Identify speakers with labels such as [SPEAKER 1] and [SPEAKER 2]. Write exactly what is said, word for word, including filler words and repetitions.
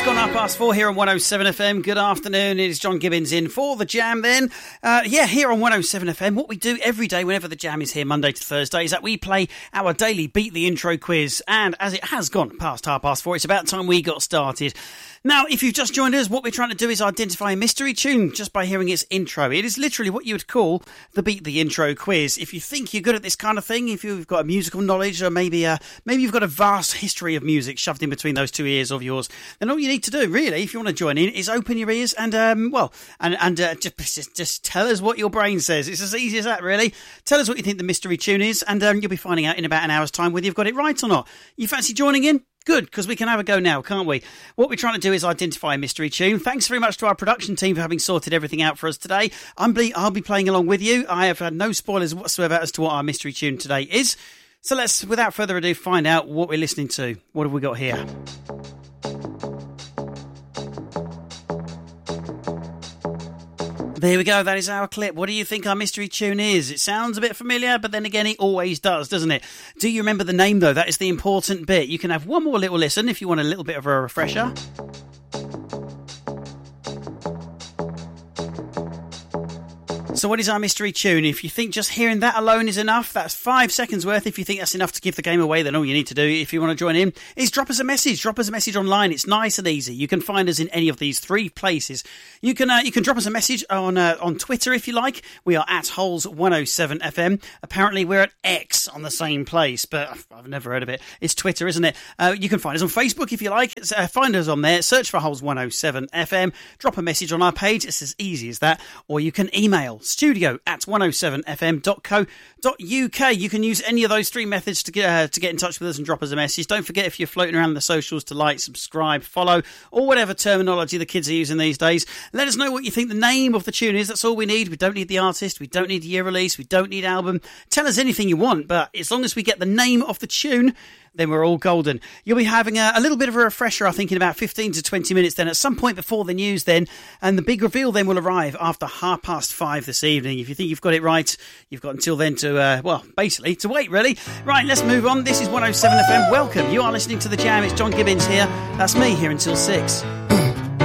[SPEAKER 1] Just gone up past four here on one oh seven F M. Good afternoon. It is John Gibbons in for the Jam then. Uh, yeah, here on one oh seven F M, what we do every day whenever the Jam is here, Monday to Thursday, is that we play our daily Beat the Intro quiz. And as it has gone past half past four, it's about time we got started. Now, if you've just joined us, what we're trying to do is identify a mystery tune just by hearing its intro. It is literally what you would call the Beat the Intro quiz. If you think you're good at this kind of thing, if you've got a musical knowledge, or maybe uh, maybe you've got a vast history of music shoved in between those two ears of yours, then all you need to do, really, if you want to join in, is open your ears and, um, well, and, and uh, just, just just tell us what your brain says. It's as easy as that, really. Tell us what you think the mystery tune is, and um, you'll be finding out in about an hour's time whether you've got it right or not. You fancy joining in? Good, because we can have a go now, can't we? What we're trying to do is identify a mystery tune. Thanks very much to our production team for having sorted everything out for us today. I'm be, I'll be playing along with you. I have had no spoilers whatsoever as to what our mystery tune today is. So let's, without further ado, find out what we're listening to. What have we got here? There we go, that is our clip. What do you think our mystery tune is? It sounds a bit familiar, but then again, it always does, doesn't it? Do you remember the name, though? That is the important bit. You can have one more little listen if you want a little bit of a refresher. So what is our mystery tune? If you think just hearing that alone is enough, that's five seconds worth. If you think that's enough to give the game away, then all you need to do, if you want to join in, is drop us a message. Drop us a message online. It's nice and easy. You can find us in any of these three places. You can uh, you can drop us a message on uh, on Twitter if you like. We are at Holes one oh seven F M. Apparently we're at X on the same place, but I've never heard of it. It's Twitter, isn't it? Uh, you can find us on Facebook if you like. It's, uh, find us on there. Search for Holes one oh seven F M. Drop a message on our page. It's as easy as that. Or you can email studio at one oh seven f m dot co dot u k. You can use any of those three methods to get uh, to get in touch with us and drop us a message. Don't forget, if you're floating around the socials, to like, subscribe, follow, or whatever terminology the kids are using these days. Let us know what you think the name of the tune is. That's all we need. We don't need the artist. We don't need the year release. We don't need album. Tell us anything you want, but as long as we get the name of the tune, then we're all golden. You'll be having a, a little bit of a refresher, I think, in about fifteen to twenty minutes then, at some point before the news then, and the big reveal then will arrive after half past five this evening. If you think you've got it right, you've got until then to, uh, well, basically, to wait, really. Right, let's move on. This is one oh seven F M. Welcome. You are listening to The Jam. It's John Gibbons here. That's me here until six.